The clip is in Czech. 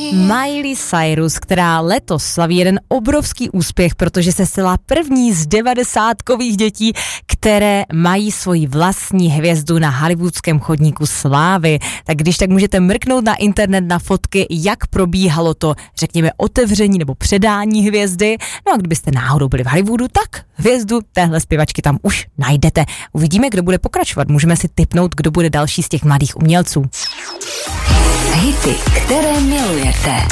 Miley Cyrus, která letos slaví jeden obrovský úspěch, protože se stala první z 90kových dětí, které mají svoji vlastní hvězdu na hollywoodském chodníku slávy. Tak když tak můžete mrknout na internet na fotky, jak probíhalo to, řekněme, otevření nebo předání hvězdy. No a kdybyste náhodou byli v Hollywoodu, tak hvězdu téhle zpěvačky tam už najdete. Uvidíme, kdo bude pokračovat. Můžeme si tipnout, kdo bude další z těch mladých umělců. Hity, které milujete.